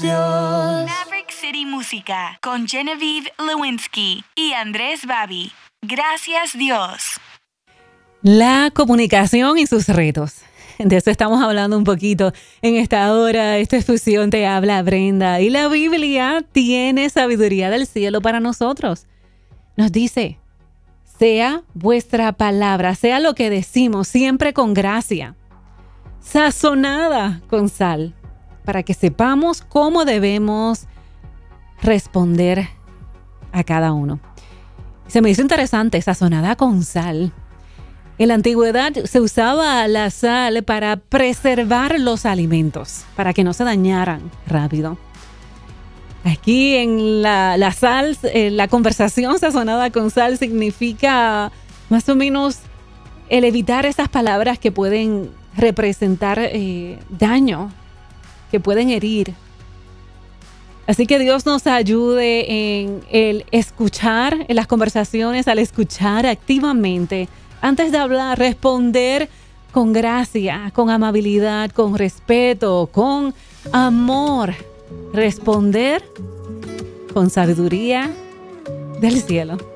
Dios. Maverick City Música con Genevieve Lewinsky y Andrés Babi. Gracias Dios. La comunicación y sus retos. De eso estamos hablando un poquito en esta hora. Esta es Fusión, te habla Brenda. Y la Biblia tiene sabiduría del cielo para nosotros. Nos dice, sea vuestra palabra, sea lo que decimos, siempre con gracia, sazonada con sal, para que sepamos cómo debemos responder a cada uno. Se me hizo interesante, sazonada con sal. En la antigüedad se usaba la sal para preservar los alimentos, para que no se dañaran rápido. Aquí en la sal, la conversación sazonada con sal significa más o menos el evitar esas palabras que pueden representar daño, que pueden herir. Así que Dios nos ayude en el escuchar, en las conversaciones, al escuchar activamente. Antes de hablar, responder con gracia, con amabilidad, con respeto, con amor. Responder con sabiduría del cielo.